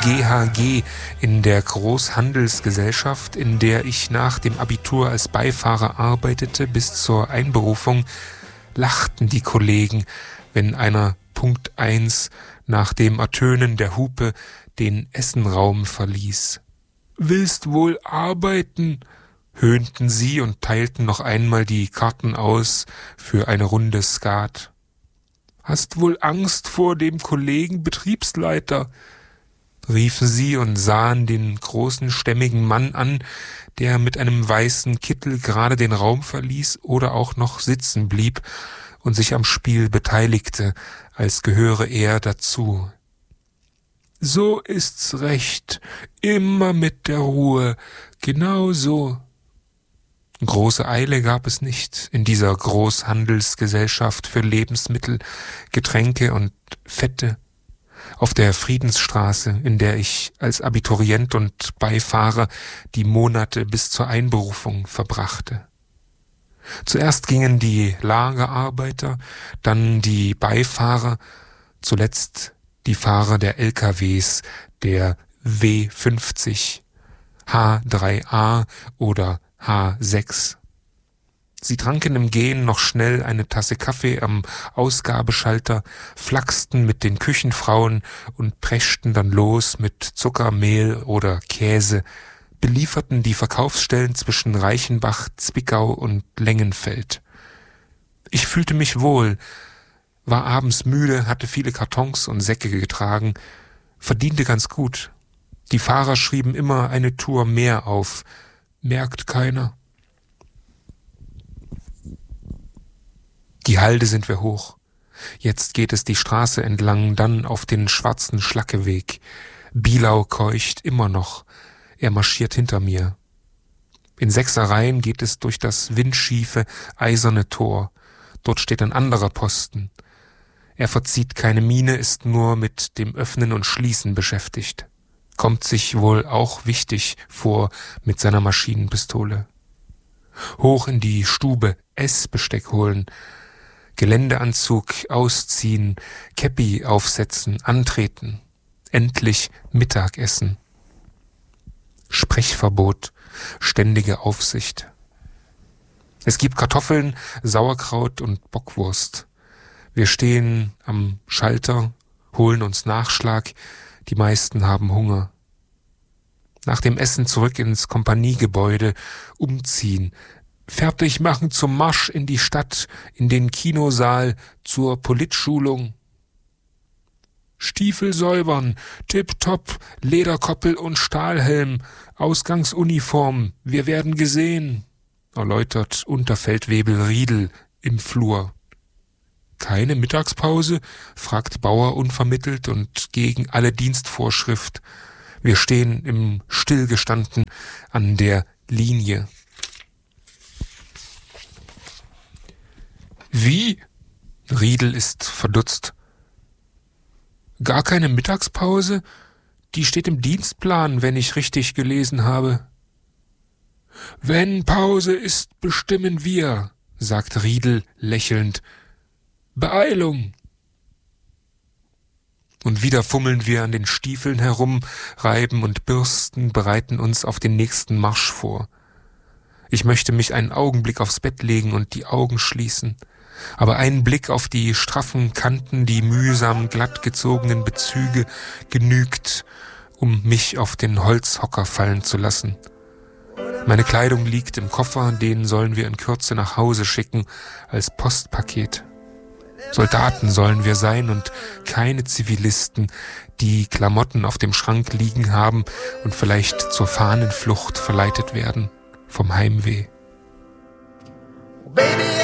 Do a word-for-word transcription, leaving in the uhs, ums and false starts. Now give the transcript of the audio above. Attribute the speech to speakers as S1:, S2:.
S1: G H G, in der Großhandelsgesellschaft, in der ich nach dem Abitur als Beifahrer arbeitete bis zur Einberufung, lachten die Kollegen, wenn einer Punkt eins nach dem Ertönen der Hupe den Essenraum verließ. »Willst wohl arbeiten?« höhnten sie und teilten noch einmal die Karten aus für eine Runde Skat. »Hast wohl Angst vor dem Kollegen Betriebsleiter?« riefen sie und sahen den großen, stämmigen Mann an, der mit einem weißen Kittel gerade den Raum verließ oder auch noch sitzen blieb und sich am Spiel beteiligte, als gehöre er dazu. »So ist's recht, immer mit der Ruhe, genau so.« Große Eile gab es nicht in dieser Großhandelsgesellschaft für Lebensmittel, Getränke und Fette auf der Friedensstraße, in der ich als Abiturient und Beifahrer die Monate bis zur Einberufung verbrachte. Zuerst gingen die Lagerarbeiter, dann die Beifahrer, zuletzt die Fahrer der L K Ws, der W fünfzig, H drei A oder H sechs. Sie tranken im Gehen noch schnell eine Tasse Kaffee am Ausgabeschalter, flachsten mit den Küchenfrauen und preschten dann los mit Zucker, Mehl oder Käse, belieferten die Verkaufsstellen zwischen Reichenbach, Zwickau und Lengenfeld. Ich fühlte mich wohl, war abends müde, hatte viele Kartons und Säcke getragen, verdiente ganz gut. Die Fahrer schrieben immer eine Tour mehr auf, merkt keiner. Die Halde sind wir hoch. Jetzt geht es die Straße entlang, dann auf den schwarzen Schlackeweg. Bielau keucht immer noch. Er marschiert hinter mir. In Sechserreihen geht es durch das windschiefe, eiserne Tor. Dort steht ein anderer Posten. Er verzieht keine Miene, ist nur mit dem Öffnen und Schließen beschäftigt. Kommt sich wohl auch wichtig vor mit seiner Maschinenpistole. Hoch in die Stube, Essbesteck holen, Geländeanzug ausziehen, Käppi aufsetzen, antreten, endlich Mittagessen. Sprechverbot, ständige Aufsicht. Es gibt Kartoffeln, Sauerkraut und Bockwurst. Wir stehen am Schalter, holen uns Nachschlag, die meisten haben Hunger. Nach dem Essen zurück ins Kompaniegebäude, umziehen, fertig machen zum Marsch in die Stadt, in den Kinosaal, zur Politschulung. Stiefel säubern, tipptopp, Lederkoppel und Stahlhelm, Ausgangsuniform, wir werden gesehen, erläutert Unterfeldwebel Riedel im Flur. Keine Mittagspause? Fragt Bauer unvermittelt und gegen alle Dienstvorschrift. Wir stehen im Stillgestanden an der Linie. Wie? Riedel ist verdutzt. Gar keine Mittagspause? Die steht im Dienstplan, wenn ich richtig gelesen habe. Wenn Pause ist, bestimmen wir, sagt Riedel lächelnd. Beeilung! Und wieder fummeln wir an den Stiefeln herum, reiben und bürsten, bereiten uns auf den nächsten Marsch vor. Ich möchte mich einen Augenblick aufs Bett legen und die Augen schließen. Aber ein Blick auf die straffen Kanten, die mühsam glatt gezogenen Bezüge genügt, um mich auf den Holzhocker fallen zu lassen. Meine Kleidung liegt im Koffer, den sollen wir in Kürze nach Hause schicken, als Postpaket. Soldaten sollen wir sein und keine Zivilisten, die Klamotten auf dem Schrank liegen haben und vielleicht zur Fahnenflucht verleitet werden vom Heimweh.
S2: Baby.